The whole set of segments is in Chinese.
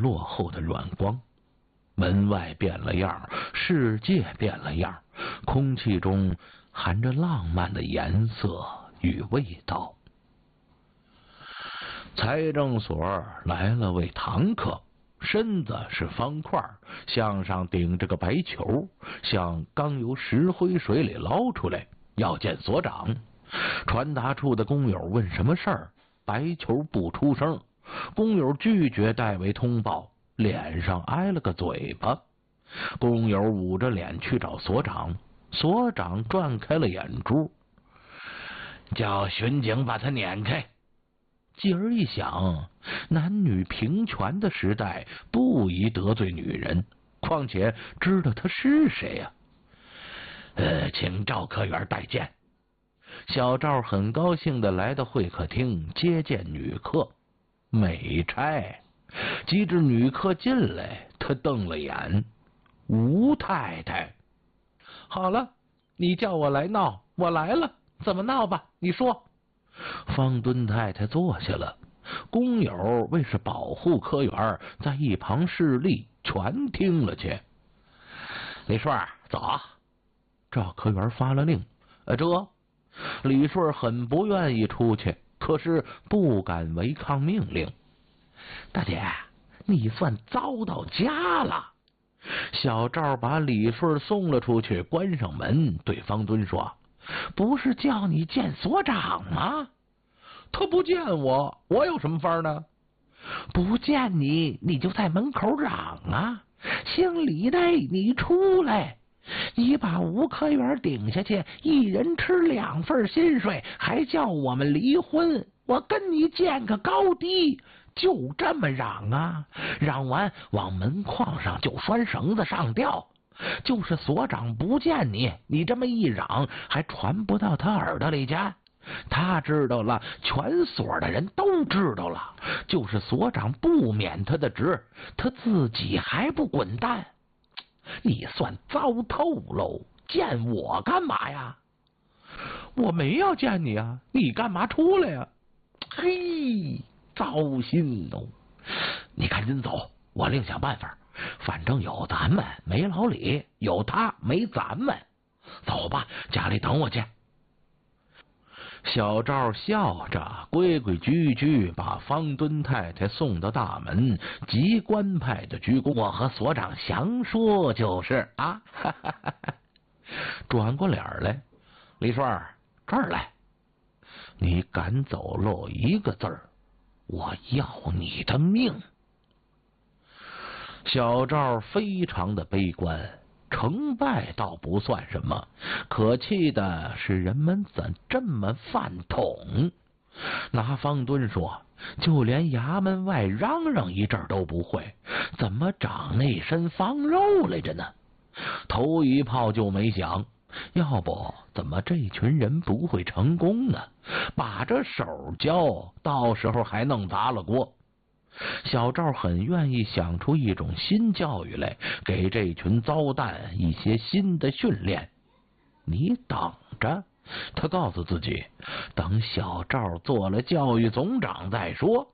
落后的软光。门外变了样，世界变了样，空气中含着浪漫的颜色与味道。财政所来了位堂客，身子是方块，项上顶着个白球，像刚由石灰水里捞出来，要见所长。传达处的工友问什么事儿，白球不出声，工友拒绝代为通报，脸上挨了个嘴巴。工友捂着脸去找所长，所长转开了眼珠，叫巡警把他撵开。继而一想，男女平权的时代不宜得罪女人，况且知道他是谁呀？请赵科员拜见。小赵很高兴地来到会客厅接见女客，美差。及至女客进来，他瞪了眼，吴太太。好了，你叫我来闹，我来了，怎么闹吧？你说。方墩太太坐下了，工友为是保护科员，在一旁示例，全听了去。李顺，走。赵科员发了令。这李顺很不愿意出去，可是不敢违抗命令。大姐，你算遭到家了。小赵把李顺送了出去，关上门，对方墩说：不是叫你见所长吗？他不见我，我有什么法呢？不见你，你就在门口嚷啊！姓李的，你出来！你把吴科员顶下去，一人吃2份薪水，还叫我们离婚，我跟你见个高低！就这么嚷啊！嚷完往门框上就拴绳子上吊。就是所长不见你，你这么一嚷，还传不到他耳朵里去。他知道了，全所的人都知道了。就是所长不免他的职，他自己还不滚蛋。你算糟透喽！见我干嘛呀？我没要见你啊，你干嘛出来呀？嘿，糟心哦！你赶紧走，我另想办法。反正有咱们没老李，有他没咱们。走吧，家里等我去。小赵笑着规规矩矩把方墩太太送到大门，极官派的鞠躬。我和所长详说就是啊。哈哈哈哈。转过脸来，李顺，这儿来。你敢走漏一个字儿，我要你的命。小赵非常的悲观，成败倒不算什么，可气的是人们怎这么饭桶。拿方墩说，就连衙门外嚷嚷一阵都不会，怎么长那身方肉来着呢？头一炮就没响，要不怎么这群人不会成功呢？把这手交，到时候还弄砸了锅。小赵很愿意想出一种新教育来，给这群糟蛋一些新的训练。你等着，他告诉自己，等小赵做了教育总长再说。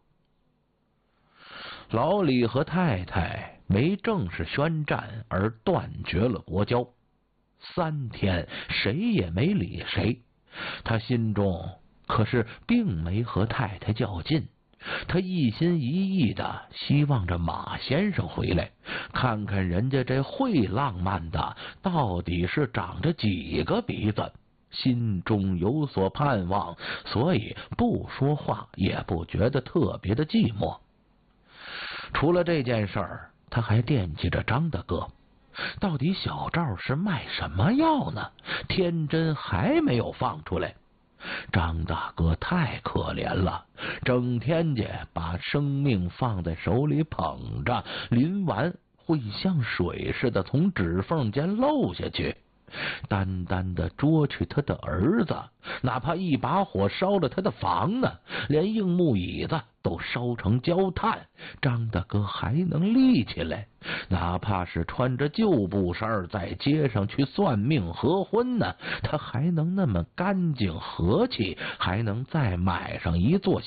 老李和太太没正式宣战而断绝了国交，3天谁也没理谁。他心中可是并没和太太较劲，他一心一意的希望着马先生回来，看看人家这会浪漫的到底是长着几个鼻子，心中有所盼望，所以不说话也不觉得特别的寂寞。除了这件事儿，他还惦记着张大哥，到底小赵是卖什么药呢？天真还没有放出来。张大哥太可怜了，整天家把生命放在手里捧着，淋完会像水似的从指缝间漏下去。单单的捉去他的儿子，哪怕一把火烧了他的房呢，连硬木椅子都烧成焦炭，张大哥还能立起来，哪怕是穿着旧布衫在街上去算命合婚呢，他还能那么干净和气，还能再买上一座